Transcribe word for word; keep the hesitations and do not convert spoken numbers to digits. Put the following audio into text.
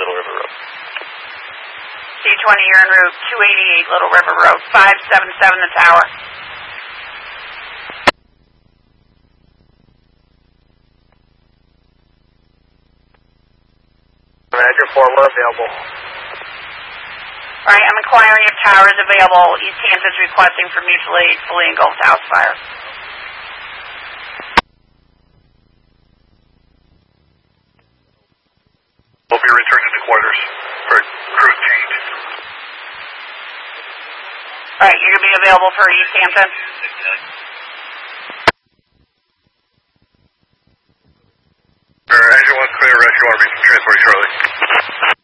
Little River Road. C twenty, you're en route two eighty-eight Little River Road, five seven seven the tower. Roger, four, we're available. All right, I'm inquiring if tower is available. East Kansas requesting for mutual aid, fully engulfed house fire. We'll be returning to quarters for crew change. All right, you're going to be available for East Hampton?